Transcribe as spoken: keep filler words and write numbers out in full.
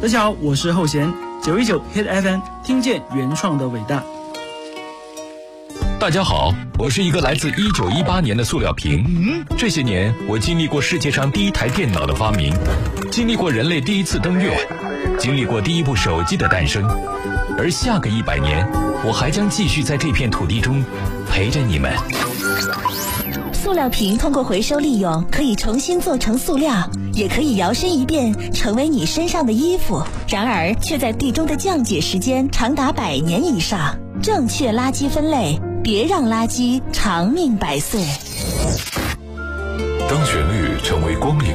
大家好，我是后弦，九一九 Hit F M， 听见原创的伟大。 大家好，我是一个来自一九一八年的塑料瓶。嗯，这些年我经历过世界上第一台电脑的发明，经历过人类第一次登月，经历过第一部手机的诞生，而下个一百年，我还将继续在这片土地中陪着你们。 塑料瓶通过回收利用，可以重新做成塑料，也可以摇身一变成为你身上的衣服，然而却在地中的降解时间长达百年以上。正确垃圾分类，别让垃圾长命百岁。 当旋律成为光影